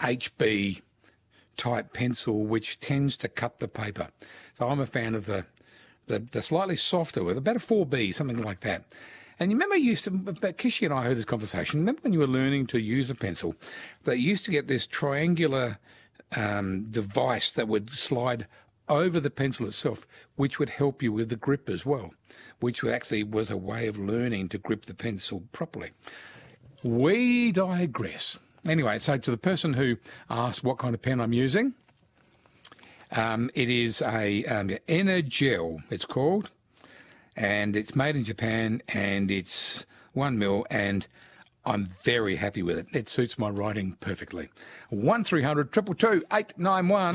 HB type pencil, which tends to cut the paper. So I'm a fan of the slightly softer, with about a 4B, something like that. And you remember Kishi and I heard this conversation. Remember when you were learning to use a pencil, they used to get this triangular device that would slide over the pencil itself, which would help you with the grip as well, which actually was a way of learning to grip the pencil properly. We digress. Anyway, so to the person who asked what kind of pen I'm using, it is a Energel, it's called, and it's made in Japan, and it's 1 mil, and I'm very happy with it. It suits my writing perfectly. 1300 222 891.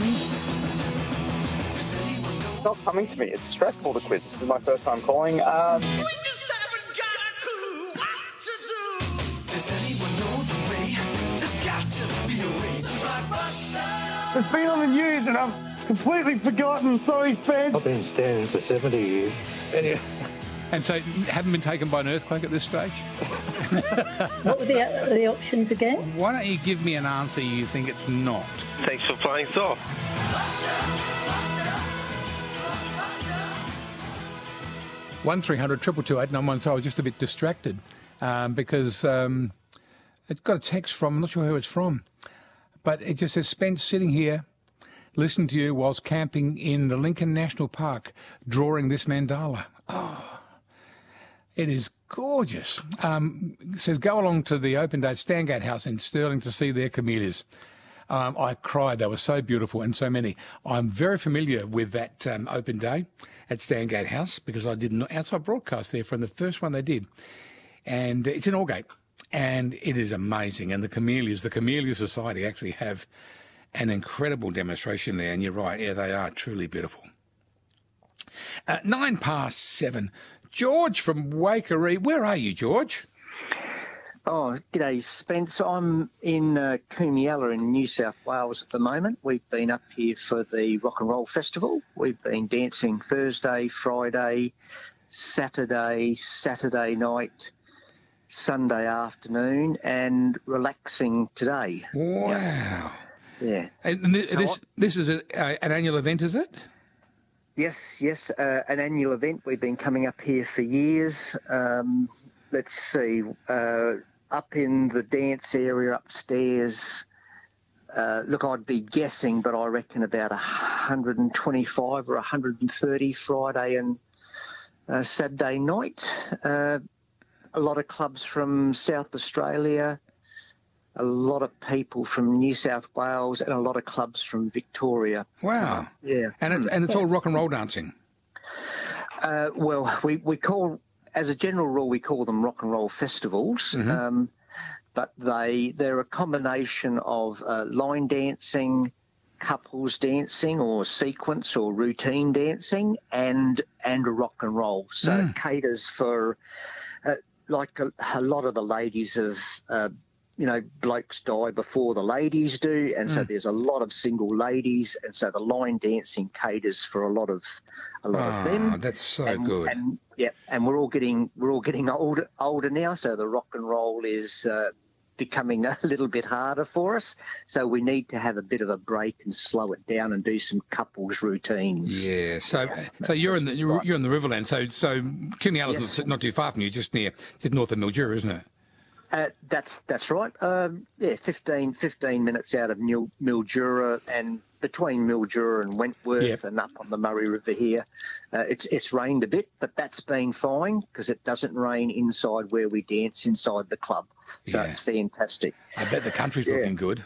It's not coming to me. It's stressful, the quiz. This is my first time calling. We just haven't got a clue what to do. Does anyone know the way? There's got to be a way to ride Buster. It's been on the news and I've completely forgotten. Sorry, Spence. I've been standing for 70 years. And so haven't been taken by an earthquake at this stage? What were the options again? Why don't you give me an answer you think it's not? Thanks for playing soft. 1300 222 891. So I was just a bit distracted because it got a text from, I'm not sure who it's from, but it just says, Spence sitting here listening to you whilst camping in the Lincoln National Park, drawing this mandala. Oh, it is gorgeous. It says, go along to the open day at Stangate House in Stirling to see their camellias. I cried. They were so beautiful and so many. I'm very familiar with that open day at Stangate House because I did an outside broadcast there from the first one they did. And it's in Aldgate. And it is amazing. And the Camellia Society actually have an incredible demonstration there. And you're right, yeah, they are truly beautiful. 7:09. George from Waikerie. Where are you, George? Oh, g'day, Spence. I'm in Coomiella in New South Wales at the moment. We've been up here for the Rock and Roll Festival. We've been dancing Thursday, Friday, Saturday night, Sunday afternoon, and relaxing today. Wow. Yeah. And this is an annual event, is it? Yes, an annual event. We've been coming up here for years. Let's see, up in the dance area upstairs, look, I'd be guessing, but I reckon about 125 or 130 Friday and Saturday night. A lot of clubs from South Australia, a lot of people from New South Wales, and a lot of clubs from Victoria. Wow. Yeah. And it's all rock and roll dancing? Well, we call... As a general rule, we call them rock and roll festivals, but they're a combination of line dancing, couples dancing, or sequence or routine dancing, and a rock and roll. So it caters for like a lot of the ladies of blokes die before the ladies do, and so there's a lot of single ladies, and so the line dancing caters for a lot of them. That's so good. And we're all getting older now, so the rock and roll is becoming a little bit harder for us. So we need to have a bit of a break and slow it down and do some couples routines. Yeah. So you're in the Riverland. So Coomiela's not too far from you, just north of Mildura, isn't it? That's right. 15 minutes out of Mildura, and between Mildura and Wentworth and up on the Murray River here. It's rained a bit, but that's been fine because it doesn't rain inside where we dance inside the club. So it's fantastic. I bet the country's looking good.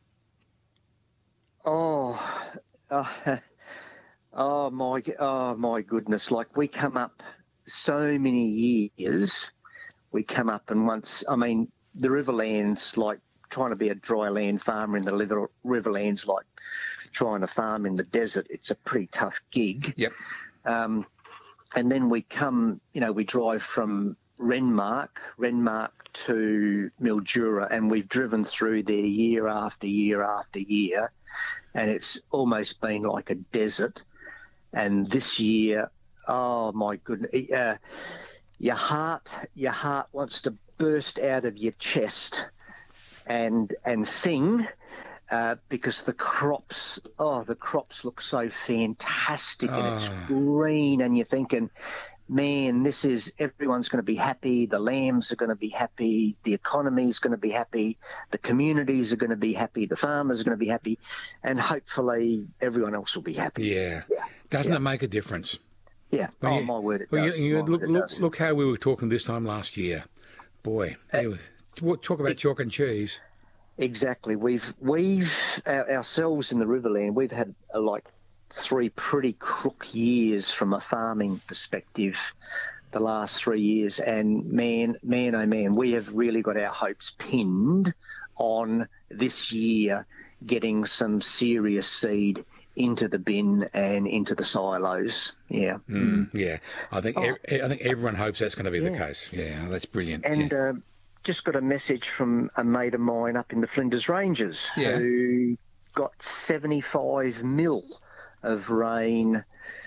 Oh my goodness! Like, we come up so many years. We come up and the Riverlands, like trying to be a dry land farmer in the Riverlands, like trying to farm in the desert. It's a pretty tough gig. Yep. And then we come, we drive from Renmark to Mildura, and we've driven through there year after year after year, and it's almost been like a desert. And this year, oh my goodness, your heart wants to burst out of your chest and sing because the crops look so fantastic and it's green, and you're thinking, man, everyone's going to be happy. The lambs are going to be happy. The economy is going to be happy. The communities are going to be happy. The farmers are going to be happy. And hopefully everyone else will be happy. Yeah. Doesn't it make a difference? Yeah. My word, it does. Look how we were talking this time last year. Boy, talk about chalk and cheese. Exactly. We've ourselves in the Riverland, we've had like 3 pretty crook years from a farming perspective, the last 3 years, and man, oh man, we have really got our hopes pinned on this year getting some serious seed into the bin and into the silos. Yeah. Yeah. I think everyone hopes that's going to be the case. Yeah, that's brilliant. And just got a message from a mate of mine up in the Flinders Ranges who got 75 mil of rain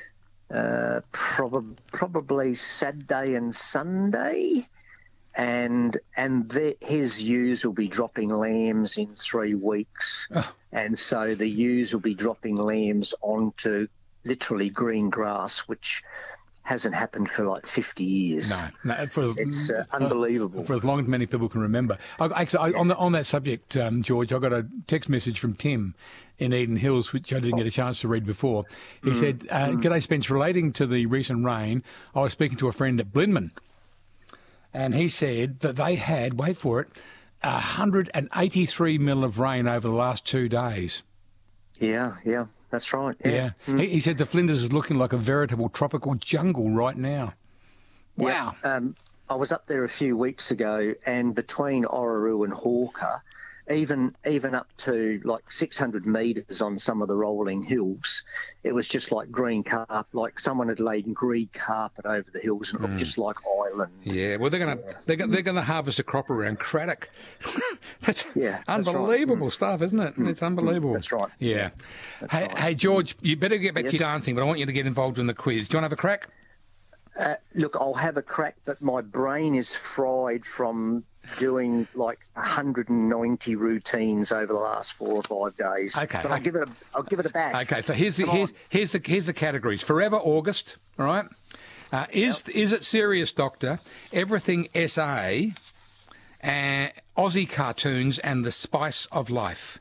probably Saturday and Sunday, and his ewes will be dropping lambs in 3 weeks, and so the ewes will be dropping lambs onto literally green grass, which hasn't happened for like 50 years. No, it's unbelievable. For as long as many people can remember. On that subject, George, I got a text message from Tim in Eden Hills, which I didn't get a chance to read before. He said, "G'day, Spence, relating to the recent rain, I was speaking to a friend at Blinman, and he said that they had, wait for it, 183 mil of rain over the last 2 days." Yeah. That's right. Yeah. He said the Flinders is looking like a veritable tropical jungle right now. Wow. Yeah. I was up there a few weeks ago, and between Orroroo and Hawker, even up to like 600 metres on some of the rolling hills, it was just like green carpet, like someone had laid green carpet over the hills, and it looked just like Ireland. Yeah, well, they're gonna harvest a crop around Craddock. That's unbelievable stuff, isn't it? It's unbelievable. That's right. Yeah. Right. Hey, George, you better get back to your dancing, but I want you to get involved in the quiz. Do you want to have a crack? Look, I'll have a crack, but my brain is fried from doing like 190 routines over the last 4 or 5 days. Okay, but I'll give it a bash. Okay, so here's the categories. Forever August, all right? Is it Serious Doctor? Everything SA, Aussie cartoons, and The Spice of Life.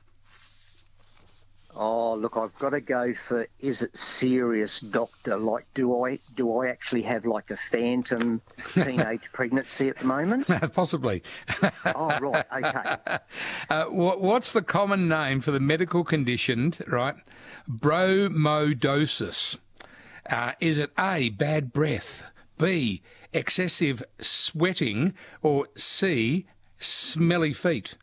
Oh, look, I've got to go for Is It Serious Doctor? Like, do I actually have like a phantom teenage pregnancy at the moment? Possibly. Oh, right, okay. What's the common name for the medical condition, right? Bromodosis. Is it A, bad breath, B, excessive sweating, or C, smelly feet?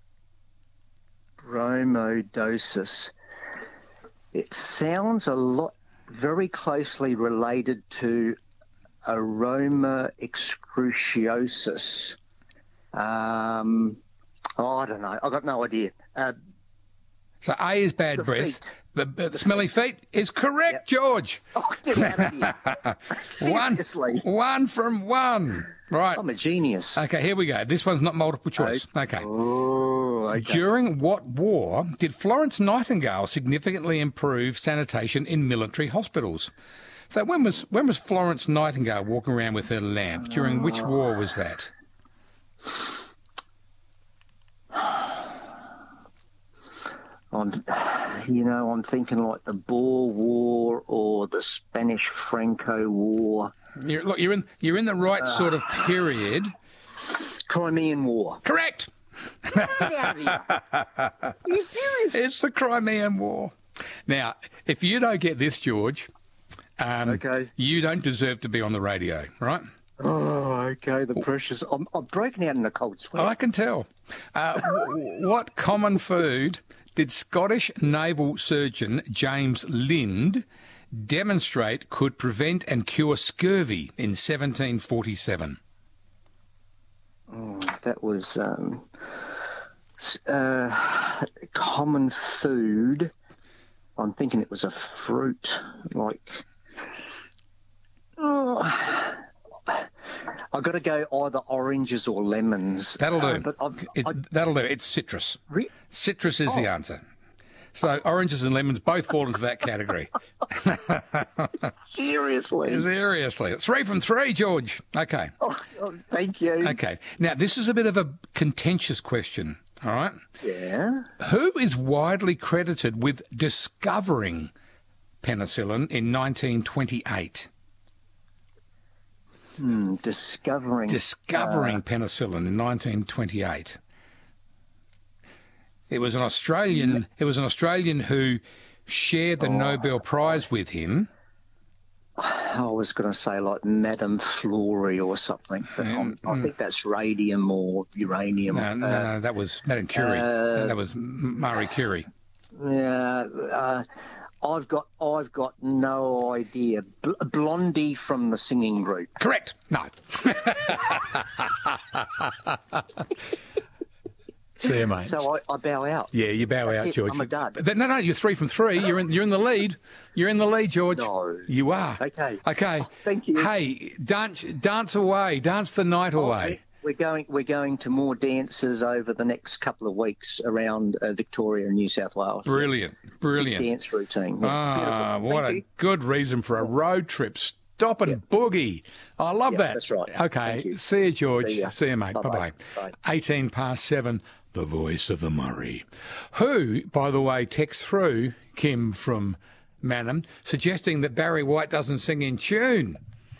Bromodosis. It sounds a lot very closely related to aroma excruciosis. I don't know. I've got no idea. So A is bad breath. The smelly feet is correct, yep. George. Oh, get out of here. Seriously. One from one. Right. I'm a genius. Okay, here we go. This one's not multiple choice. Okay. Oh, okay. During what war did Florence Nightingale significantly improve sanitation in military hospitals? So when was Florence Nightingale walking around with her lamp? During which war was that? I'm thinking like the Boer War or the Spanish Franco War. You're in the right sort of period. Crimean War. Correct. Get out of here. Are you serious? It's the Crimean War. Now, if you don't get this, George, okay, you don't deserve to be on the radio, right? Oh, okay. The precious. I'm breaking out in a cold sweat. I can tell. What common food did Scottish naval surgeon James Lind demonstrate could prevent and cure scurvy in 1747? Oh, that was common food. I'm thinking it was a fruit, like. Oh, I've got to go either oranges or lemons. That'll do. That'll do. It's citrus. Citrus is the answer. So oranges and lemons both fall into that category. Seriously. Seriously. 3 from 3, George. Okay. Oh, thank you. Okay. Now, this is a bit of a contentious question, all right? Yeah. Who is widely credited with discovering penicillin in 1928? Discovering Penicillin in 1928. It was an Australian. It was an Australian who shared the Nobel Prize with him. I was going to say like Madame Florey or something, but I think that's radium or uranium. No, that was Madame Curie. That was Marie Curie. Yeah, I've got no idea. Blondie from the singing group. Correct. No. See you, mate. So I bow out. Yeah, you bow That's out, it. George. I'm a dud. No, you're 3 from 3. You're in the lead. You're in the lead, George. No. You are. Okay. Okay. Thank you. Hey, dance away. Dance the night away. We're going to more dances over the next couple of weeks around Victoria and New South Wales. Brilliant. Dance routine. Yeah, What a good reason for a road trip. Stop and boogie. I love that. That's right. Okay. Thank you. See you, George. See ya. See you, mate. Bye-bye. Bye-bye. Bye. 18 past 7, the voice of the Murray. Who, by the way, texts through, Kim from Manham, suggesting that Barry White doesn't sing in tune.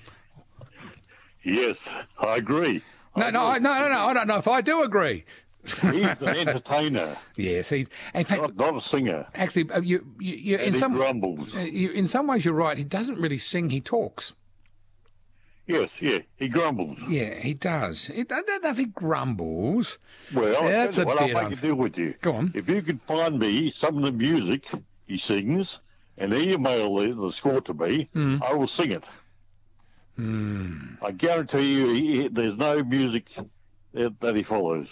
Yes, I agree. No, I don't know if I do agree. He's an entertainer, Yes, in fact, not a singer. actually, you in And he some grumbles. in some ways you're right. He doesn't really sing; he talks. Yes, yeah, he grumbles. Yeah, he does. I don't know if he grumbles. Well, That's a I'll bit make a deal with you. Go on. If you could find me some of the music he sings and email the score to me, I will sing it. I guarantee you there's no music that he follows.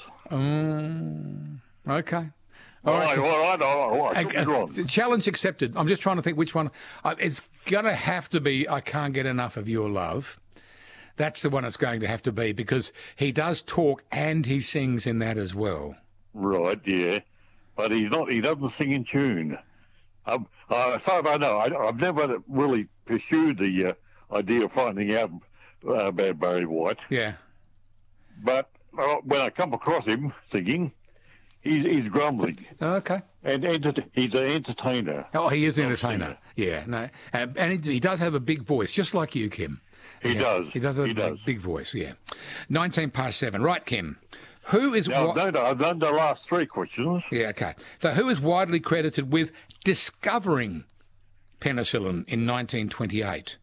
Okay. All right. Could be wrong. Challenge accepted. I'm just trying to think which one. It's going to have to be I Can't Get Enough of Your Love. That's the one it's going to have to be because he does talk and he sings in that as well. Right, yeah. But he doesn't sing in tune. As far as I know, I've never really pursued the idea of finding out about Barry White. Yeah. But when I come across him singing, he's grumbling. Okay. And he's an entertainer. Oh, he is an Not a entertainer. singer. Yeah, no. And he does have a big voice, just like you, Kim. He does. He does have a big voice, yeah. 19 past 7. Right, Kim. Who is... Now, I've done the last 3 questions. Yeah, okay. So who is widely credited with discovering penicillin in 1928?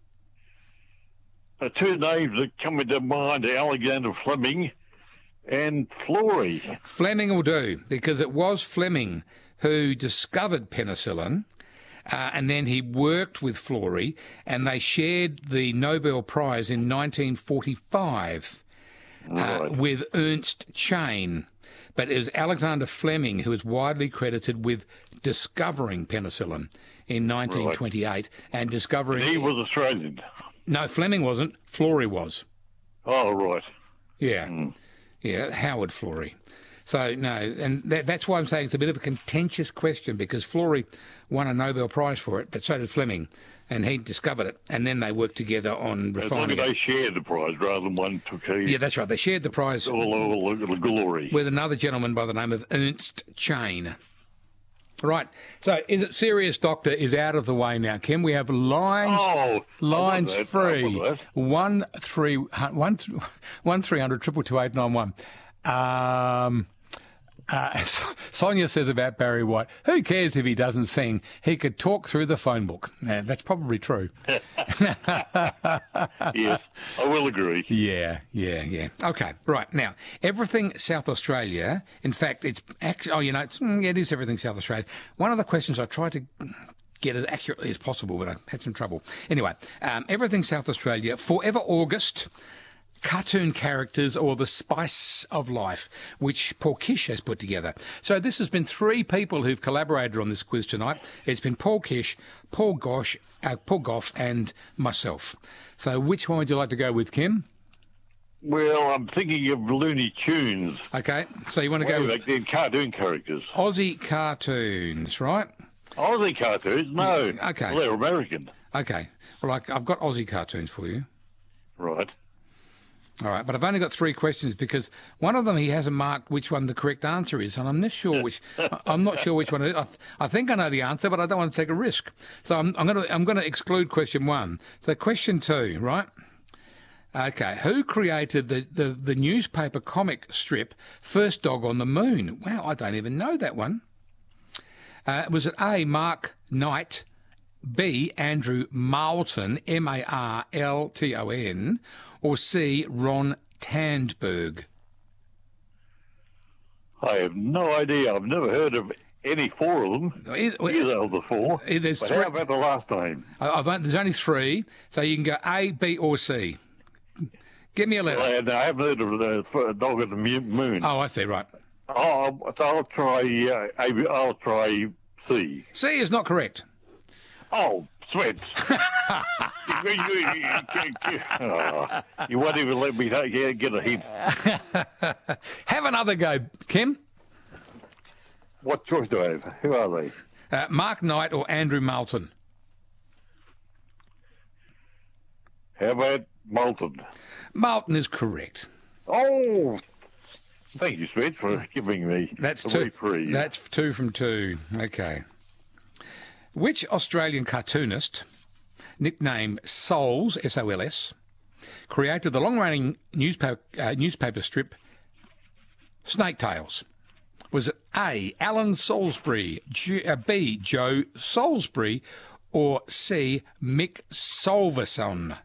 The 2 names that come into mind are Alexander Fleming and Florey. Fleming will do, because it was Fleming who discovered penicillin, and then he worked with Florey, and they shared the Nobel Prize in 1945 with Ernst Chain. But it was Alexander Fleming who is widely credited with discovering penicillin in 1928 and discovering... And he was Australian. No, Fleming wasn't. Florey was. Oh, right. Yeah. Yeah, Howard Florey. So, no, and that's why I'm saying it's a bit of a contentious question because Florey won a Nobel Prize for it, but so did Fleming, and he discovered it, and then they worked together on As long refining as they it. shared the prize rather than one took Yeah, that's right. They shared the prize all the glory. with another gentleman by the name of Ernst Chain. Right. So, is it serious, Doctor, is out of the way now, Kim. We have lines free. 1300 222 Sonia says about Barry White, who cares if he doesn't sing? He could talk through the phone book. That's probably true. Yes, I will agree. Yeah. Okay, right. Now, everything South Australia, in fact, it's actually, it is everything South Australia. One of the questions I tried to get as accurately as possible, but I had some trouble. Anyway, everything South Australia, Forever August, cartoon characters or the spice of life, which Paul Kish has put together. So this has been 3 people who've collaborated on this quiz tonight. It's been Paul Kish, Paul Goff and myself. So which one would you like to go with, Kim? Well, I'm thinking of Looney Tunes. Okay, so you want to go Way with back then, cartoon characters. Aussie cartoons, right? Aussie cartoons? No. Okay. Well, they're American. Okay, well, I've got Aussie cartoons for you. Right. All right, but I've only got 3 questions because one of them he hasn't marked which one the correct answer is, and I'm not sure which. I'm not sure which one it is. I think I know the answer, but I don't want to take a risk. So I'm going to exclude question 1. So question 2, right? Okay, who created the newspaper comic strip First Dog on the Moon? Wow, I don't even know that one. Was it A, Mark Knight, B, Andrew Marlton, Marlton, or C, Ron Tandberg? I have no idea. I've never heard of any 4 of them. Either of the 4. There's But 3. how about the last name? There's only 3, so you can go A, B, or C. Give me a letter. Well, I haven't heard of the Dog at the Moon. Oh, I see, right. Oh, so I'll try. I'll try C. C is not correct. Oh, sweat. You won't even let me get a hint. Have another go, Kim. What choice do I have? Who are they? Mark Knight or Andrew Marlton? How about Moulton? Marlton is correct. Oh, thank you, Sweat, for giving me That's a 2. reprieve. That's 2 from 2. Okay. Which Australian cartoonist, nicknamed Sols, S-O-L-S, created the long-running newspaper strip Snake Tales? Was it A, Alan Salisbury, B, Joe Salisbury, or C, Mick Solverson?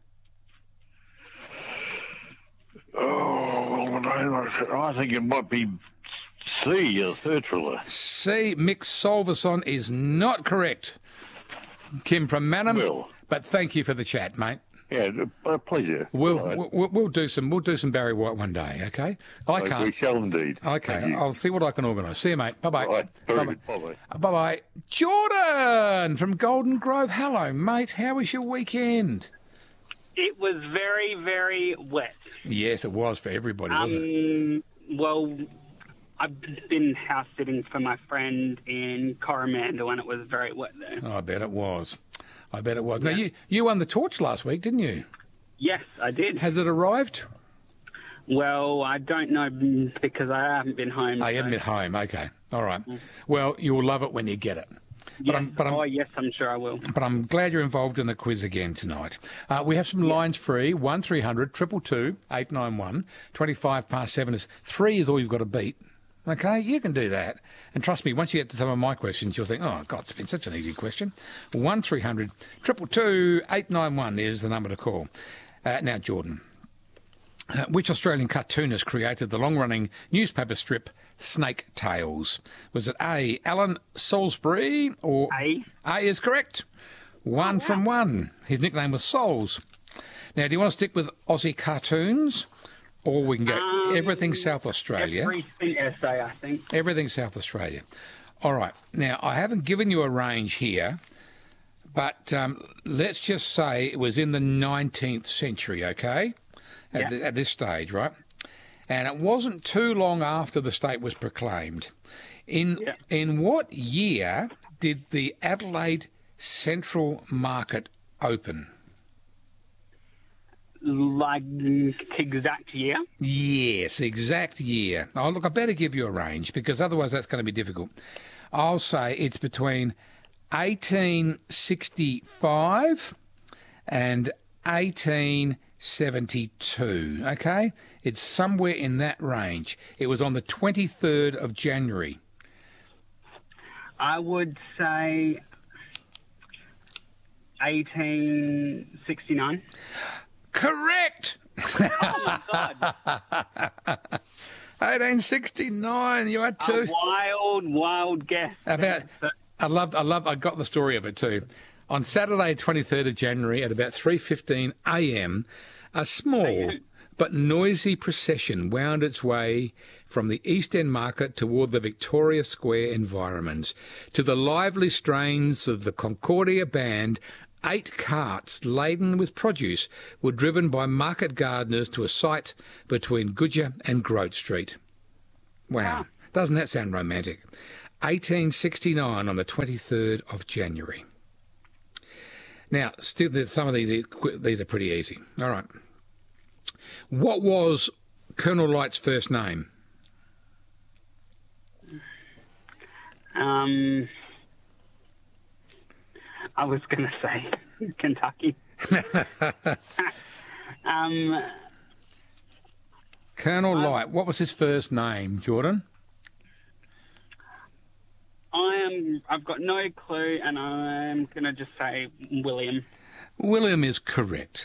Oh, I think it might be C, a third thriller. C, Mick Solverson is not correct. Kim from Manham, Well. but thank you for the chat, mate. Yeah, a pleasure. We'll do some Barry White one day, okay? I We can't. shall indeed. Thank Okay, you. I'll see what I can organise. See you, mate. Bye-bye. Right, very Bye-bye. good. Bye-bye. Bye-bye. Jordan from Golden Grove. Hello, mate. How was your weekend? It was very, very wet. Yes, it was for everybody, wasn't it? Well, I've been house sitting for my friend in Coromandel, and it was very wet there. Oh, I bet it was. Now, you won the torch last week, didn't you? Yes, I did. Has it arrived? Well, I don't know because I haven't been home. Oh, you haven't been home. Okay. All right. Well, you'll love it when you get it. Yes. Yes, I'm sure I will. But I'm glad you're involved in the quiz again tonight. We have some lines free. 1300 222 891. 25 past 7 is 3 is all you've got to beat. Okay, you can do that. And trust me, once you get to some of my questions, you'll think, oh, God, it's been such an easy question. 1300 222 891 is the number to call. Now, Jordan, which Australian cartoonist created the long-running newspaper strip Snake Tales? Was it A, Alan Salisbury, or... A. A is correct. 1 from 1. His nickname was Sols. Now, do you want to stick with Aussie cartoons? Or we can go everything South Australia. Everything SA, I think. Everything South Australia. All right. Now, I haven't given you a range here, but let's just say it was in the 19th century, okay, at this stage, right? And it wasn't too long after the state was proclaimed. In what year did the Adelaide Central Market open? Like exact year? Yes, exact year. Oh, look, I better give you a range because otherwise that's going to be difficult. I'll say it's between 1865 and 1872, okay? It's somewhere in that range. It was on the 23rd of January. I would say 1869. Correct! Oh, my God. 1869, you had two. A wild guess. I got the story of it too. On Saturday, 23rd of January at about 3:15 a.m, a small but noisy procession wound its way from the East End Market toward the Victoria Square environs to the lively strains of the Concordia Band 8 carts laden with produce were driven by market gardeners to a site between Goodyer and Grote Street. Wow. Doesn't that sound romantic? 1869 on the 23rd of January. Now, still, some of these are pretty easy. All right. What was Colonel Light's first name? I was going to say Kentucky. Colonel Light. What was his first name, Jordan? I've got no clue, and I'm going to just say William. William is correct.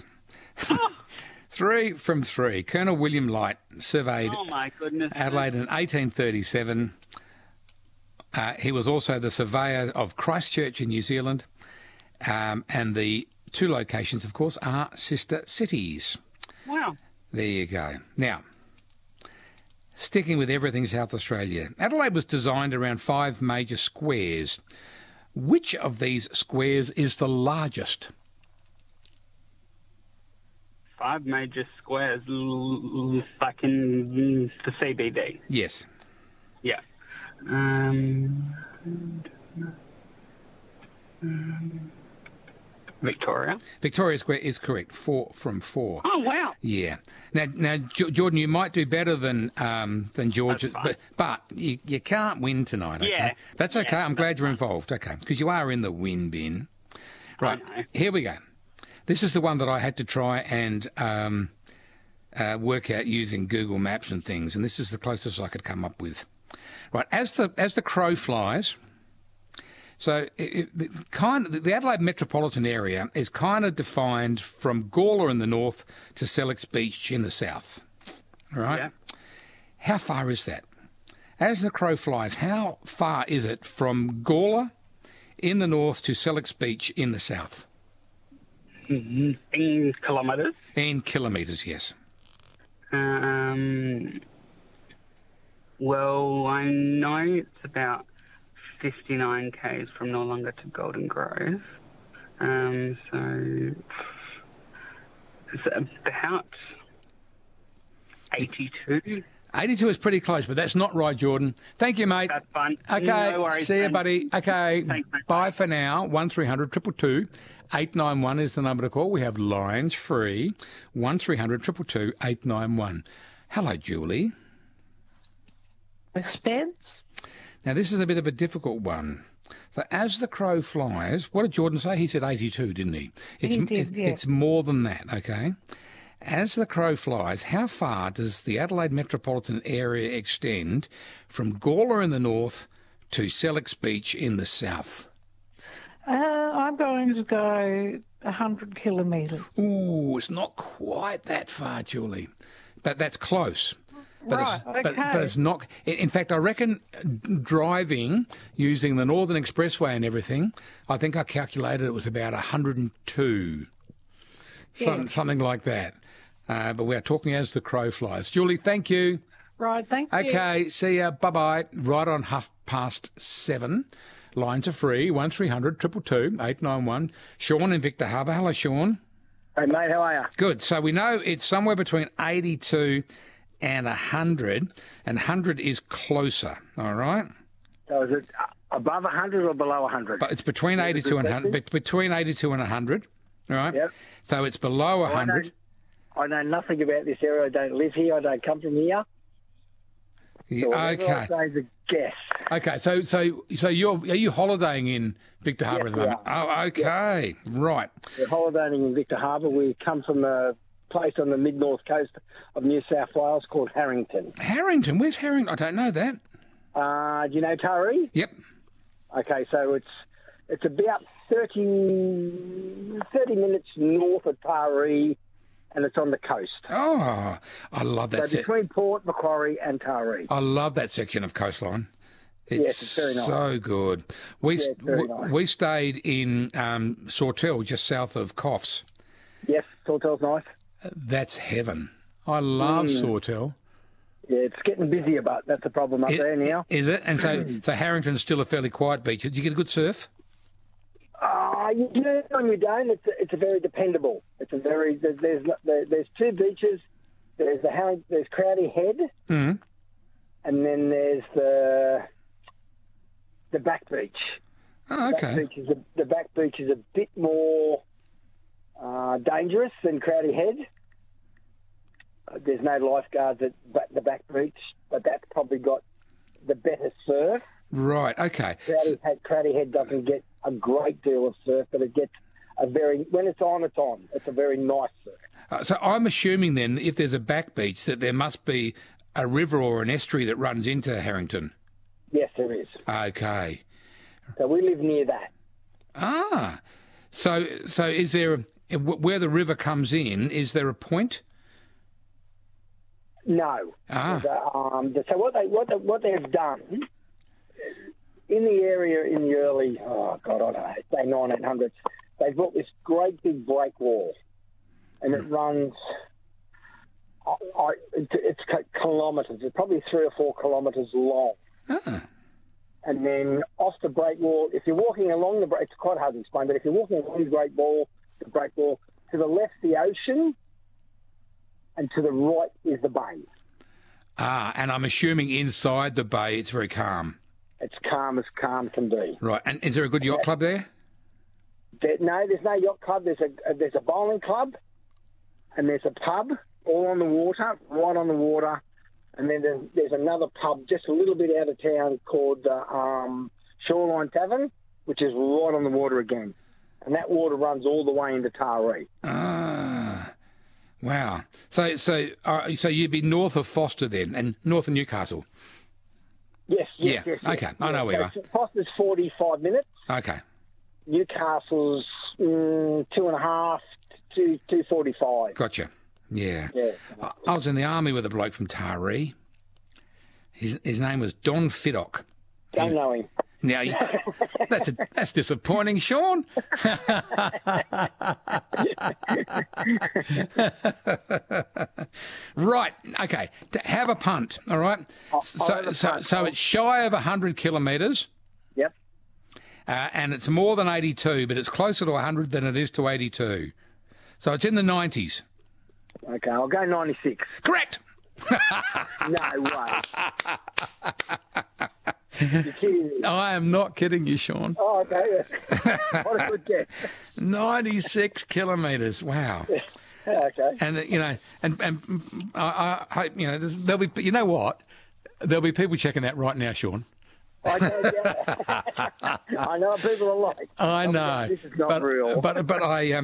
3 from 3. Colonel William Light surveyed Adelaide in 1837. He was also the surveyor of Christchurch in New Zealand. And the 2 locations, of course, are sister cities. Wow. There you go. Now, sticking with everything South Australia, Adelaide was designed around 5 major squares. Which of these squares is the largest? 5 major squares, like in the CBD. Yes. Yeah. Victoria. Victoria Square is correct. 4 from 4. Oh, wow. Yeah. Now, Jordan, you might do better than George, but you can't win tonight. Okay? Yeah. That's okay. Yeah, I'm glad you're involved. Okay, because you are in the win bin. Right. Here we go. This is the one that I had to try and work out using Google Maps and things, and this is the closest I could come up with. Right. As the crow flies. So the Adelaide metropolitan area is kind of defined from Gawler in the north to Sellex Beach in the south. All right? Yeah. How far is that? As the crow flies, how far is it from Gawler in the north to Sellex Beach in the south? In kilometres? In kilometres, yes. Well, I know it's about 59 k's from Noarlunga to Golden Grove. So it's about 82. 82 is pretty close, but that's not right, Jordan. Thank you, mate. That's fun. Okay, No worries, see you, man. buddy. Okay, Thanks, mate. bye for now. 1300 222 891 is the number to call. We have lines free. 1300 222 891. Hello, Julie. Spence? Now, this is a bit of a difficult one. So, as the crow flies, what did Jordan say? He said 82, didn't he? He did, yeah. It's more than that, okay? As the crow flies, how far does the Adelaide metropolitan area extend from Gawler in the north to Sellex Beach in the south? I'm going to go 100 kilometres. Ooh, it's not quite that far, Julie. But that's close. But Right, but okay. it's not. In fact, I reckon driving using the Northern Expressway and everything, I think I calculated it was about 102, Yes. something like that. But we are talking as the crow flies. Julie, thank you. Right, thank you. Okay, see ya. Bye-bye. Right on 7:30. Lines are free. 1300 222 891. Sean in Victor Harbour. Hello, Sean. Hey, mate, how are you? Good. So we know it's somewhere between 82 and 100, and 100 is closer, all right? So is it above 100 or below 100? But it's between 82 and 100, between 82 and 100, all right? Yep. So it's below 100. I know nothing about this area. I don't live here. I don't come from here. So whatever I say is a guess. Okay, so are you holidaying in Victor Harbour at the moment? Oh, okay, right. We're holidaying in Victor Harbour. We come from a place on the mid-north coast of New South Wales called Harrington. Harrington? Where's Harrington? I don't know that. Do you know Taree? Yep. Okay, so it's about 30 minutes north of Taree, and it's on the coast. Oh, I love that. So between Port Macquarie and Taree. I love that section of coastline. Yes, it's very nice. So good. We stayed in Sawtell, just south of Coffs. Yes, Sawtell's nice. That's heaven. I love Sawtell. Yeah, it's getting busier, but that's the problem up there now. Is it? And so Harrington's still a fairly quiet beach. Did you get a good surf? You do and you don't. It's a very dependable. It's a very there's two beaches. There's Crowdy Head, and then there's the back beach. Oh, okay. The back beach is a bit more dangerous than Crowdy Head. There's no lifeguards at the back beach, but that's probably got the better surf. Right. Okay. Crowdy Head doesn't get a great deal of surf, but it gets when it's on, it's on. It's a very nice surf. So I'm assuming then, if there's a back beach, that there must be a river or an estuary that runs into Harrington. Yes, there is. Okay. So we live near that. Ah. So is there where the river comes in? Is there a point? No. Ah. So what they've done in the area in the early, I don't know, say 1900s, they built this great big break wall, and it runs. It's kilometres. It's probably 3 or 4 kilometres long. Ah. And then off the break wall, if you're walking along the break, it's quite hard to explain, but if you're walking along the break wall, to the left the ocean, and to the right is the bay. Ah, and I'm assuming inside the bay it's very calm. It's calm as calm can be. Right, and is there a good yacht club there? No, there's no yacht club. There's a bowling club, and there's a pub all on the water, right on the water, and then there's another pub just a little bit out of town called Shoreline Tavern, which is right on the water again, and that water runs all the way into Taree. Ah, wow. So you'd be north of Foster then, and north of Newcastle. Yes. Okay, I know where you are. Foster's 45 minutes. Okay. Newcastle's 2.5 to 2:45. Gotcha. Yeah. Yeah. I was in the army with a bloke from Taree. His name was Don Fiddock. Don't know him. Now, that's disappointing, Sean. Right, okay. Have a punt, all right? So it's shy of 100 kilometres. Yep. And it's more than 82, but it's closer to 100 than it is to 82. So it's in the 90s. Okay, I'll go 96. Correct. No way. You're kidding me. I am not kidding you, Sean. Oh, okay. What a good guess. 96 kilometres. Wow. Okay. And and I hope there'll be. You know what? There'll be people checking that right now, Sean. I know what people are like. I know. This is not real. But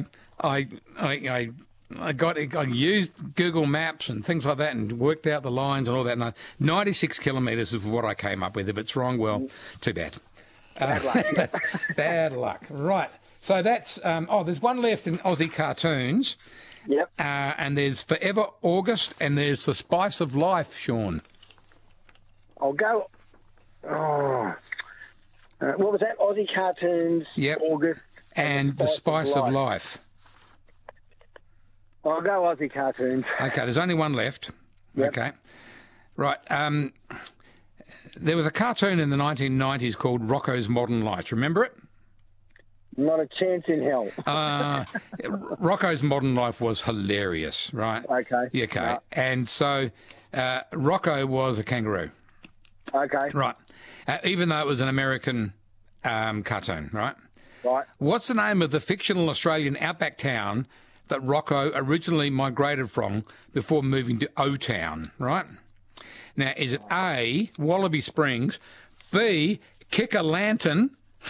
I used Google Maps and things like that and worked out the lines and all that. And 96 kilometres is what I came up with. If it's wrong, well, too bad. Bad luck. That's bad luck. Right. So that's... there's one left in Aussie cartoons. Yep. And there's Forever August and there's The Spice of Life, Sean. I'll go... what was that? Aussie cartoons, yep. August... And The Spice of Life. I'll go Aussie cartoons. Okay, there's only one left. Yep. Okay. Right. There was a cartoon in the 1990s called Rocco's Modern Life. Remember it? Not a chance in hell. Rocco's Modern Life was hilarious, right? Okay. Yeah, okay. Right. And so Rocco was a kangaroo. Okay. Right. Even though it was an American cartoon, right? Right. What's the name of the fictional Australian outback town that Rocco originally migrated from before moving to O-Town, right? Now, is it A, Wallaby Springs, B, Kick-a-Lantern,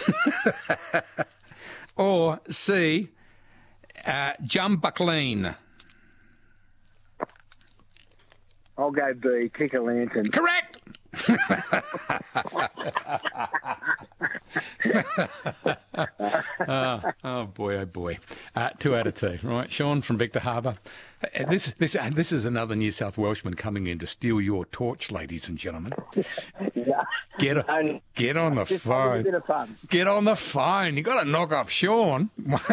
or C, Jumbuckleen? I'll go B, Kick-a-Lantern. Correct! Oh boy. 2 out of 2, right? Sean from Victor Harbour. This is another New South Welshman coming in to steal your torch, ladies and gentlemen. Get on the phone. Get on the phone. You got to knock off Sean.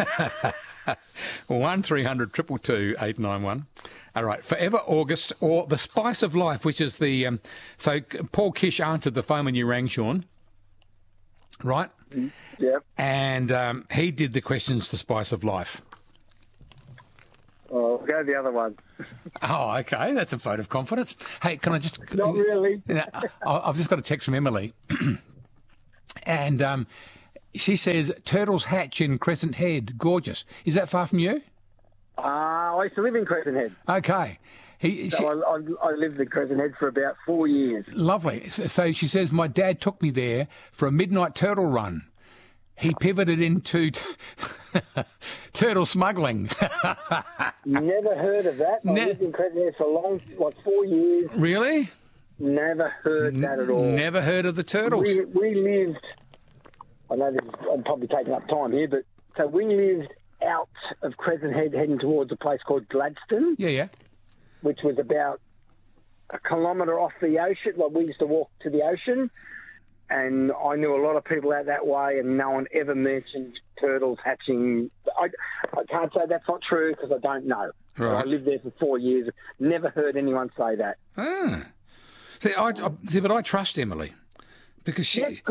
1300 222 891. All right, Forever August or The Spice of Life, which is the... so Paul Kish answered the phone when you rang, Sean. right? Yeah. And he did the questions to Spice of Life. Oh, go the other one. Oh, okay. That's a vote of confidence. Hey, can I just... Not really. I've just got a text from Emily. And she says, turtles hatch in Crescent Head. Gorgeous. Is that far from you? I used to live in Crescent Head. Okay. I lived in Crescent Head for about 4 years. Lovely. So she says, my dad took me there for a midnight turtle run. He pivoted into turtle smuggling. Never heard of that. I lived in Crescent Head for 4 years. Really? Never heard that at all. Never heard of the turtles. We lived, I know I'm probably taking up time here, but so we lived out of Crescent Head heading towards a place called Gladstone. Yeah. Which was about a kilometre off the ocean. Like we used to walk to the ocean, and I knew a lot of people out that way, and no one ever mentioned turtles hatching. I can't say that's not true because I don't know. Right. I lived there for 4 years. Never heard anyone say that. Ah. But I trust Emily because she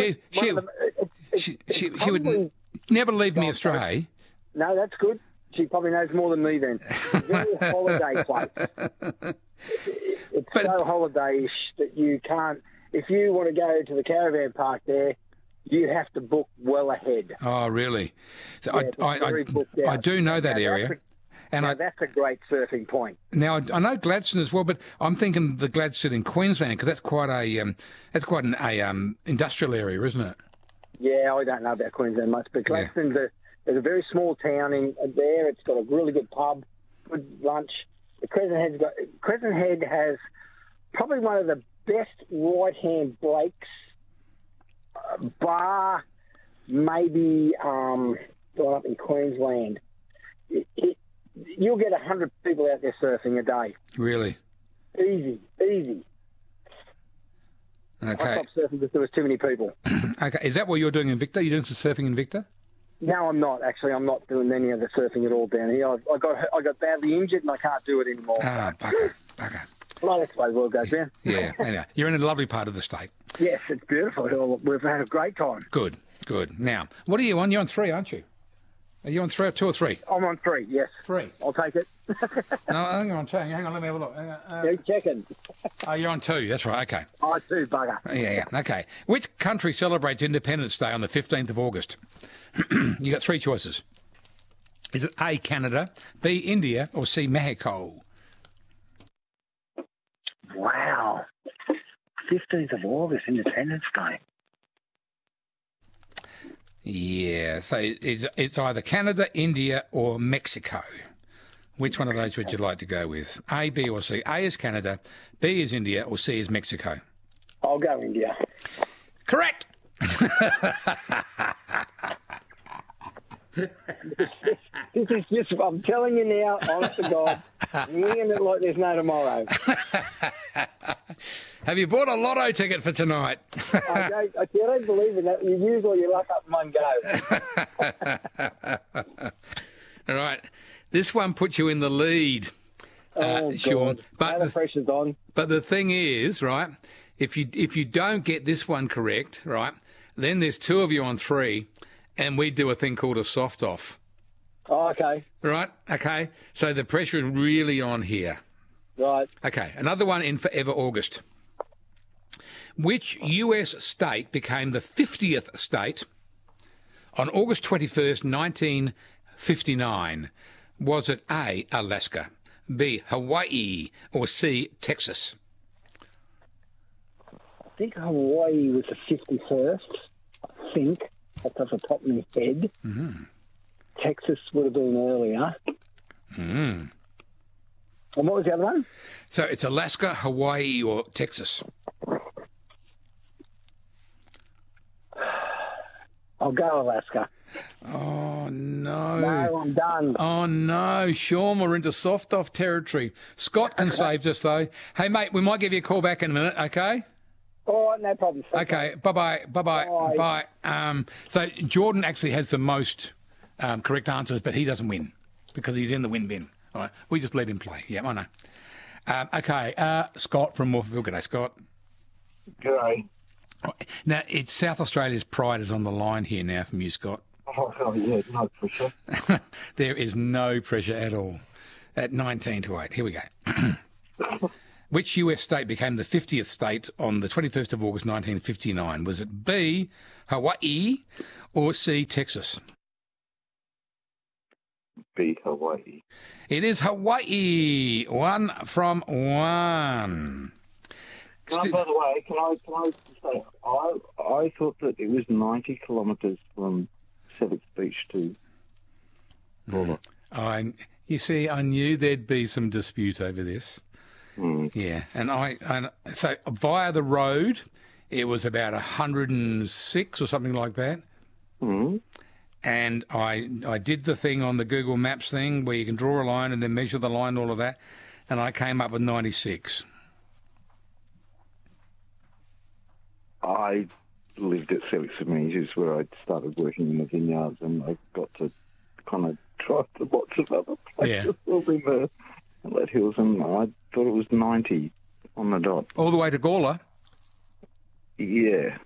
would never leave me astray. No, that's good. She probably knows more than me then. It's a very holiday place. It's so holiday-ish that you can't... If you want to go to the caravan park there, you have to book well ahead. Oh, really? So Yeah, I do know that area. That's a great surfing point. Now I know Gladstone as well, but I'm thinking the Gladstone in Queensland because that's quite an industrial area, isn't it? Yeah, I don't know about Queensland much, but Gladstone's there's a very small town in there. It's got a really good pub, good lunch. Crescent Head has probably one of the best right-hand breaks, bar maybe going up in Queensland. You'll get 100 people out there surfing a day. Really? Easy. Okay. I stopped surfing because there was too many people. Okay. Is that what you're doing in Victor? You're doing some surfing in Victor? No, I'm not. Actually, I'm not doing any of the surfing at all down here. I got badly injured and I can't do it anymore. Ah, bugger. Well, that's the way the world goes, man. Yeah. Anyway, you're in a lovely part of the state. Yes, it's beautiful. We've had a great time. Good. Now, what are you on? You're on 3, aren't you? Are you on 3 or 2 or 3? I'm on 3, yes. 3. I'll take it. No, I think I'm on 2. Hang on, let me have a look. You're checking. Oh, you're on 2. That's right. Okay. 2, bugger. Yeah. Okay. Which country celebrates Independence Day on the 15th of August? You got 3 choices. Is it A, Canada, B, India, or C, Mexico? Wow. 15th of August, Independence Day. Yeah, so it's either Canada, India, or Mexico. Which one of those would you like to go with? A, B, or C? A is Canada, B is India, or C is Mexico? I'll go India. Correct! This is just, I'm telling you now, honest to God, winging it like there's no tomorrow. Have you bought a lotto ticket for tonight? I don't believe in that. You use all your luck up in one go. All right. This one puts you in the lead, Sean. But the pressure's on. But the thing is, right, if you don't get this one correct, right, then there's 2 of you on 3, and we do a thing called a soft off. Oh, okay. Right? Okay. So the pressure is really on here. Right. Okay. Another one in Forever August. Which US state became the 50th state on August 21st, 1959? Was it A, Alaska, B, Hawaii, or C, Texas? I think Hawaii was the 51st. I think. That's off the top of my head. Mm-hmm. Texas would have been earlier. Mm. And what was the other one? So it's Alaska, Hawaii, or Texas. I'll go Alaska. Oh, no. No, I'm done. Oh, no. Sean, we're into soft-off territory. Scott can save us, though. Hey, mate, we might give you a call back in a minute, okay? All right, no problem. Okay, bye-bye. Bye. So Jordan actually has the most correct answers, but he doesn't win because he's in the win bin. All right, we just let him play. Yeah, I know. Okay, Scott from Morpheville. G'day, Scott. G'day. Now, it's South Australia's pride is on the line here now from you, Scott. Oh, yeah, no pressure. There is no pressure at all. At 19 to 8. Here we go. Which US state became the 50th state on the 21st of August 1959? Was it B, Hawaii, or C, Texas? B, Hawaii. It is Hawaii. 1 from 1. By the way, can I say, I thought that it was 90 kilometres from Selleck's Beach to Gawler. You see, I knew there'd be some dispute over this. Mm. Yeah, and so via the road, it was about 106 or something like that. Mm. And I did the thing on the Google Maps thing where you can draw a line and then measure the line, all of that, and I came up with 96. I lived at Selleck's Beach where I started working in the vineyards, and I got to kind of try to lots of other places in the Let Hills, and I thought it was 90 on the dot. All the way to Gawler? Yeah.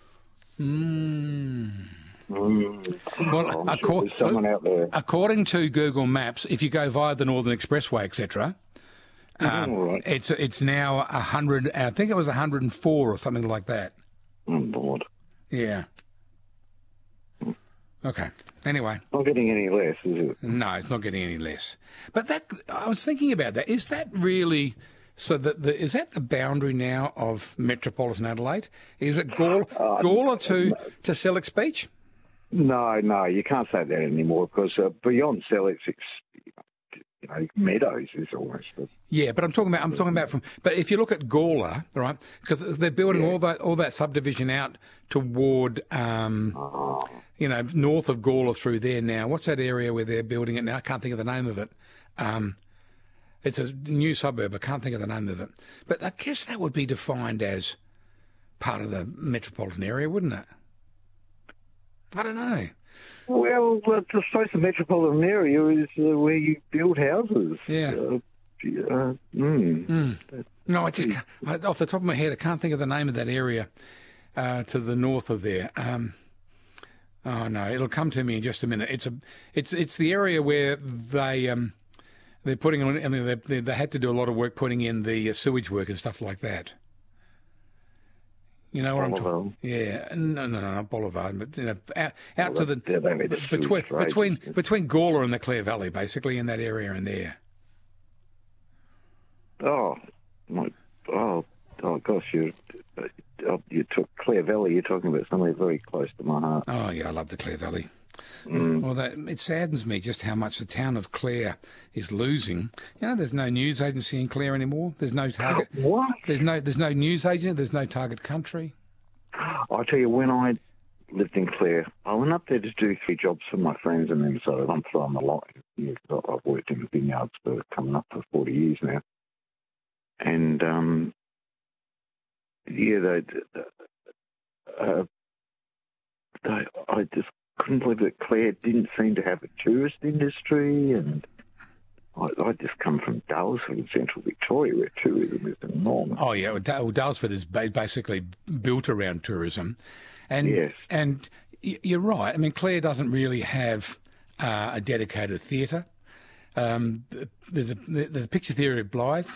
Well, someone out there. According to Google Maps, if you go via the Northern Expressway, etc., right. it's now 100. I think it was 104 or something like that. Oh, Lord. Yeah. Okay. Anyway. Not getting any less, is it? No, it's not getting any less. But that I was thinking about that. Is that really so? Is that the boundary now of metropolitan Adelaide? Is it Gawler to Selleck's Beach? No, you can't say that anymore because beyond Selleck's, it's Meadows is almost. Yeah, but I'm talking about from. But if you look at Gawler, right, because they're building all that subdivision out toward, north of Gawler through there now. What's that area where they're building it now? I can't think of the name of it. It's a new suburb. I can't think of the name of it. But I guess that would be defined as part of the metropolitan area, wouldn't it? I don't know. Well, I suppose the metropolitan area is where you build houses. Yeah. No, I just off the top of my head, I can't think of the name of that area to the north of there. Oh no, it'll come to me in just a minute. It's the area where they're putting on. I mean, they had to do a lot of work putting in the sewage work and stuff like that. You know what I'm talking? Yeah, no, not Boulevard, but out to the between Gawler and the Clare Valley, basically in that area in there. Oh gosh, you took Clare Valley. You're talking about somewhere very close to my heart. Oh yeah, I love the Clare Valley. Well, it saddens me just how much the town of Clare is losing. You know, there's no news agency in Clare anymore. There's no Target. What? There's no news agent. There's no Target Country. I tell you, when I lived in Clare, I went up there to do 3 jobs for my friends, and then decided I'm throwing the lot. I've worked in the vineyards for coming up for 40 years now, and I just couldn't believe that Clare didn't seem to have a tourist industry, and I just come from Daylesford in central Victoria where tourism is enormous. Oh yeah, Daylesford is basically built around tourism, and yes. And you're right. I mean, Clare doesn't really have a dedicated theatre. There's a picture theatre at Blythe.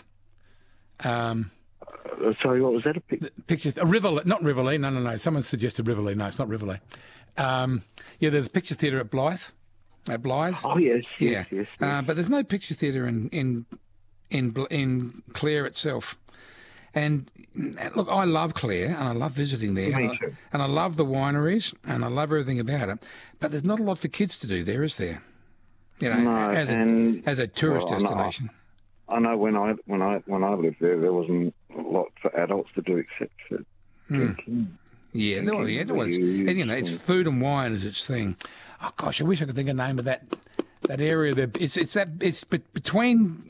Sorry, what was that? Rivoli, not Rivoli. No. Someone suggested Rivoli. No, it's not Rivoli. There's a picture theatre at Blythe. Oh yes. But there's no picture theatre in Clare itself. And look, I love Clare and I love visiting there. Me too. And I love the wineries and I love everything about it. But there's not a lot for kids to do there, is there? You know, as a tourist destination. I know when I lived there wasn't a lot for adults to do except for drinking. Yeah, there was. And, you know, it's food and wine is its thing. Oh gosh, I wish I could think of the name of that area there. It's between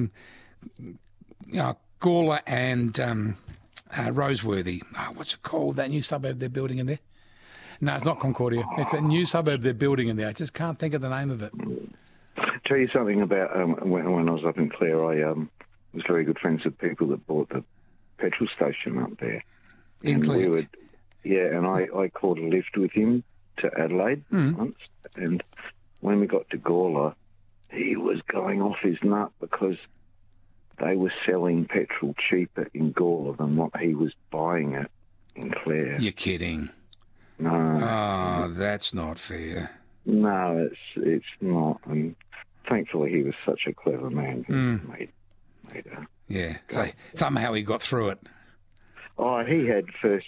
Gawler and Roseworthy. Oh, what's it called? That new suburb they're building in there? No, it's not Concordia. It's a new suburb they're building in there. I just can't think of the name of it. I'll tell you something about when I was up in Clare. I was very good friends with people that bought the petrol station up there. In Clare? Yeah, and I caught a lift with him to Adelaide once, and when we got to Gawler, he was going off his nut because they were selling petrol cheaper in Gawler than what he was buying it in Clare. You're kidding. No. Oh, that's not fair. No, it's not. And thankfully, he was such a clever man. He made Yeah. So somehow he got through it. Oh, he had first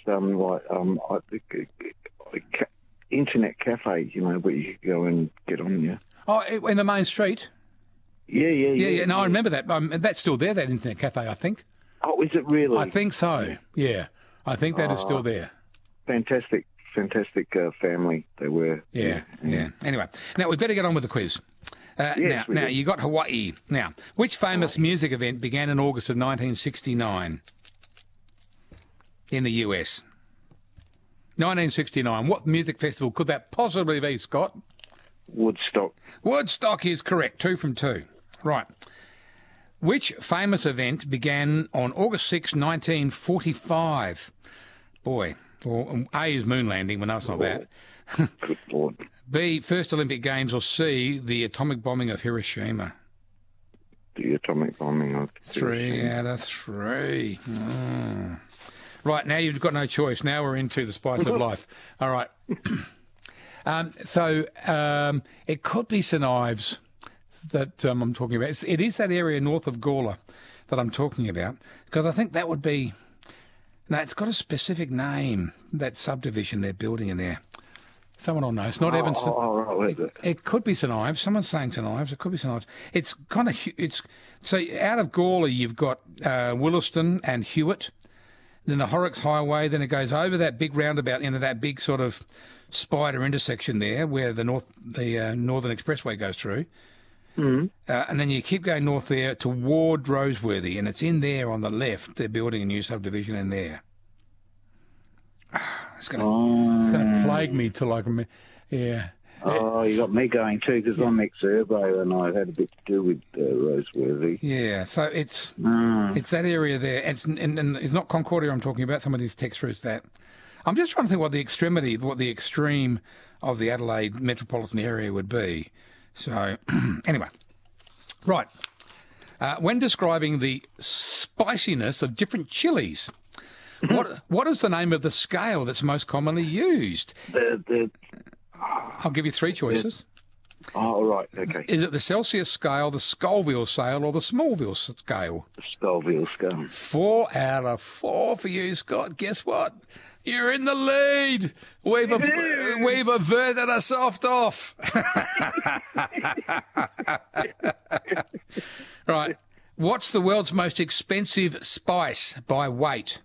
internet cafe, where you could go and get on. Yeah. Oh, in the main street. Yeah. No, I remember that. That's still there. That internet cafe, I think. Oh, is it really? I think so. Yeah, I think that is still there. Fantastic family they were. Yeah. Anyway, now we better get on with the quiz. Now you got Hawaii. Now, which famous music event began in August of 1969 in the US? 1969. What music festival could that possibly be, Scott? Woodstock. Woodstock is correct. 2 from 2. Right. Which famous event began on August 6, 1945? Boy. Well, A is moon landing, but no, it's not that. Good Lord. B, first Olympic Games, or C, the atomic bombing of Hiroshima? The atomic bombing of Hiroshima. 3 out of 3. Oh. Right, now you've got no choice. Now we're into the spice of life. All right. So it could be St Ives that I'm talking about. It is that area north of Gawler that I'm talking about, because I think that would be... No, it's got a specific name, that subdivision they're building in there. Someone will know. It's not Evanston. It could be St Ives. Someone's saying St Ives. It could be St Ives. It's kind of... So out of Gawler, you've got Williston and Hewitt, then the Horrocks Highway, then it goes over that big roundabout into that big sort of spider intersection there where the Northern Expressway goes through. And then you keep going north there toward Roseworthy, and it's in there on the left. They're building a new subdivision in there. It's going to plague me till I can... Yeah. Oh, you got me going too, because I'm ex-Urbo and I've had a bit to do with Roseworthy. Yeah, so it's that area there. And it's not Concordia I'm talking about. Somebody's text through that. I'm just trying to think what the extreme of the Adelaide metropolitan area would be. So, anyway, right. When describing the spiciness of different chilies, what is the name of the scale that's most commonly used? I'll give you 3 choices. Oh, right, okay. Is it the Celsius scale, the Scoville scale, or the Smallville scale? The Scoville scale. 4 out of 4 for you, Scott. Guess what? You're in the lead. We've averted a soft off. Right. What's the world's most expensive spice by weight?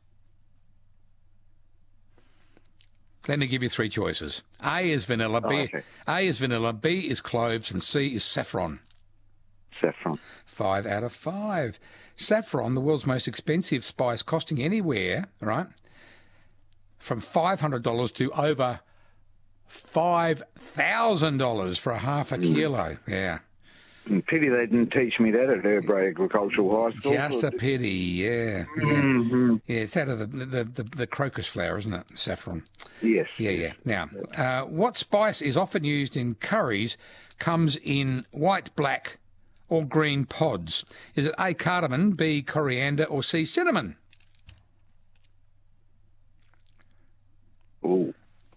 Let me give you 3 choices. A is vanilla, B is cloves, and C is saffron. Saffron. 5 out of 5. Saffron, the world's most expensive spice, costing anywhere, right, from $500 to over $5,000 for a half a kilo. Yeah. Pity they didn't teach me that at Urbo Agricultural High School. Just a pity, yeah. Yeah, it's out of the crocus flower, isn't it? Saffron. Yes. Yeah. Now, what spice is often used in curries, comes in white, black, or green pods? Is it A, cardamom, B, coriander, or C, cinnamon? Oh.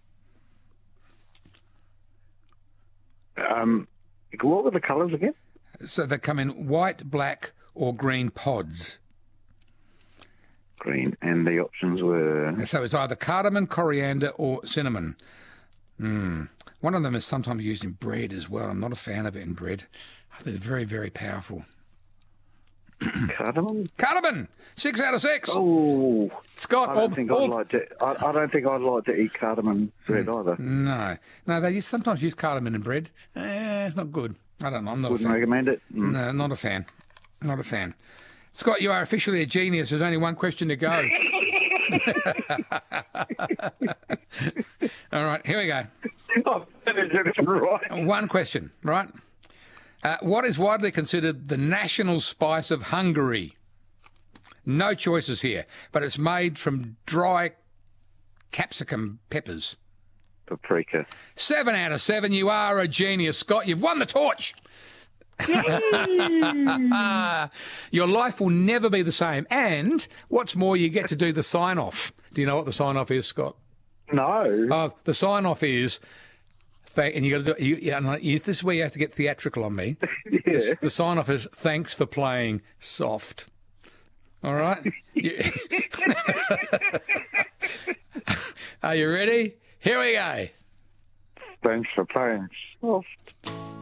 What were the colours again? So they come in white, black, or green pods. Green, and the options were... So it's either cardamom, coriander, or cinnamon. One of them is sometimes used in bread as well. I'm not a fan of it in bread. I think it's very, very powerful. Cardamom? Cardamom! 6 out of 6. Oh, Scott, I don't think I'd like to eat cardamom bread either. No, they sometimes use cardamom in bread. It's not good. I don't know. I'm not Wouldn't a fan. recommend it. No, not a fan. Not a fan. Scott, you are officially a genius. There's only one question to go. All right, here we go. One question, right? What is widely considered the national spice of Hungary? No choices here, but it's made from dry capsicum peppers? Paprika. 7 out of 7. You are a genius, Scott. You've won the torch. Your life will never be the same. And what's more, you get to do the sign-off. Do you know what the sign-off is, Scott? No. The sign-off is... And you got to do this is where you have to get theatrical on me. Yeah. The sign-off is, thanks for playing soft. All right? Are you ready? Here we go. Thanks for playing soft.